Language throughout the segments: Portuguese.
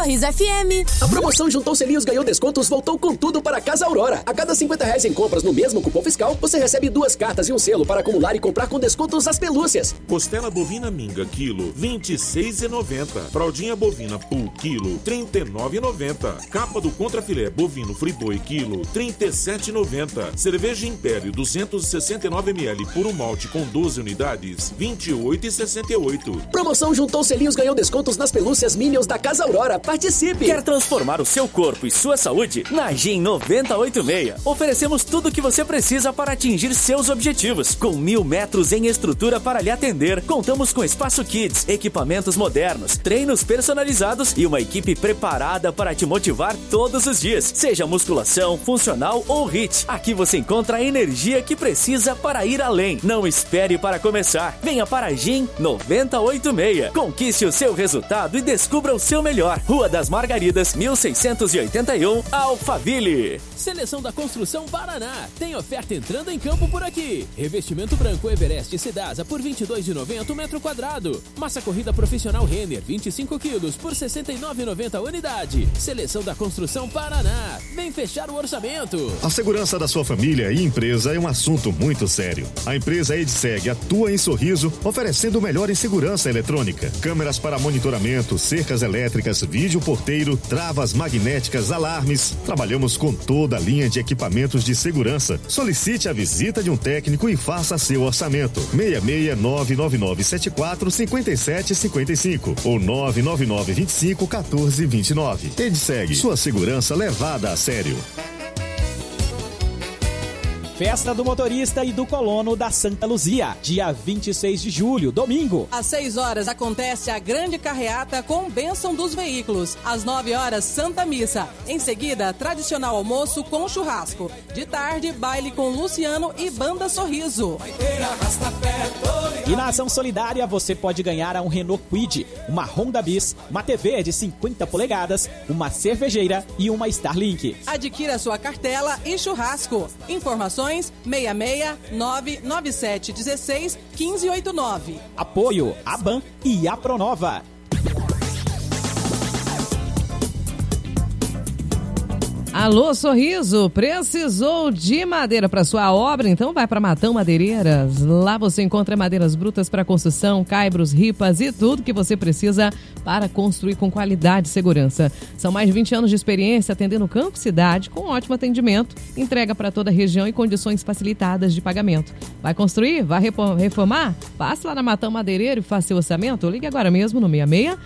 Sorriso FM. A promoção Juntou Selinhos Ganhou Descontos voltou com tudo para Casa Aurora. A cada R$50 em compras no mesmo cupom fiscal, você recebe 2 cartas e um selo para acumular e comprar com descontos às pelúcias. Costela bovina minga, quilo, R$26,90. Fraldinha bovina Pool, quilo, R$39,90. Capa do contrafilé bovino Friboi, quilo, R$37,90. Cerveja Império 269ml puro malte com 12 unidades, R$28,68. Promoção Juntou Selinhos Ganhou Descontos nas pelúcias Minions da Casa Aurora. Participe! Quer transformar o seu corpo e sua saúde? Na GEM 9086, oferecemos tudo o que você precisa para atingir seus objetivos. Com 1000 metros em estrutura para lhe atender, contamos com espaço kids, equipamentos modernos, treinos personalizados e uma equipe preparada para te motivar todos os dias. Seja musculação, funcional ou HIIT, aqui você encontra a energia que precisa para ir além. Não espere para começar. Venha para a GEM 9086. Conquiste o seu resultado e descubra o seu melhor. Rua das Margaridas, 1681, Alphaville. Seleção da Construção Paraná. Tem oferta entrando em campo por aqui. Revestimento branco Everest Sedasa por R$22,90 o metro quadrado. Massa corrida profissional Renner, 25 quilos por R$69,90 unidade. Seleção da Construção Paraná. Vem fechar o orçamento. A segurança da sua família e empresa é um assunto muito sério. A empresa Edseg atua em Sorriso, oferecendo o melhor em segurança eletrônica. Câmeras para monitoramento, cercas elétricas, vídeo porteiro, travas magnéticas, alarmes. Trabalhamos com toda a linha de equipamentos de segurança. Solicite a visita de um técnico e faça seu orçamento. 66999745755 ou 999251429. Edseg, sua segurança levada a sério. Festa do Motorista e do Colono da Santa Luzia, dia 26 de julho, domingo. Às 6 horas acontece a grande carreata com bênção dos veículos. Às 9 horas, Santa Missa. Em seguida, tradicional almoço com churrasco. De tarde, baile com Luciano e Banda Sorriso. E na ação solidária você pode ganhar um Renault Kwid, uma Honda Bis, uma TV de 50 polegadas, uma cervejeira e uma Starlink. Adquira sua cartela e churrasco. Informações 66997161589. Apoio ABAN e a Pronova. Alô, Sorriso, precisou de madeira para sua obra? Então vai para Matão Madeireiras. Lá você encontra madeiras brutas para construção, caibros, ripas e tudo que você precisa para construir com qualidade e segurança. São mais de 20 anos de experiência atendendo campo e cidade com ótimo atendimento, entrega para toda a região e condições facilitadas de pagamento. Vai construir? Vai reformar? Passe lá na Matão Madeireiro e faça seu orçamento. Ligue agora mesmo no 66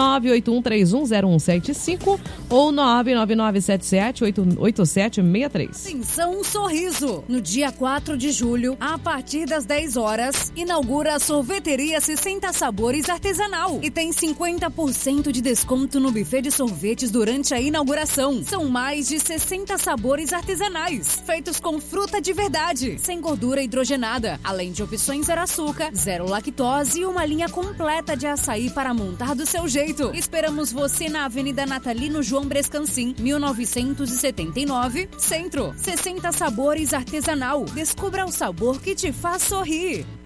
981310175 ou 99977 8763. Atenção Sorriso! No dia 4 de julho, a partir das 10 horas, inaugura a Sorveteria 60 Sabores Artesanal e tem 50% de desconto no buffet de sorvetes durante a inauguração. São mais de 60 sabores artesanais, feitos com fruta de verdade, sem gordura hidrogenada, além de opções zero açúcar, zero lactose e uma linha completa de açaí para montar do seu jeito. Esperamos você na Avenida Natalino João Brescancin, 1979, Centro. 60 Sabores Artesanal. Descubra o sabor que te faz sorrir.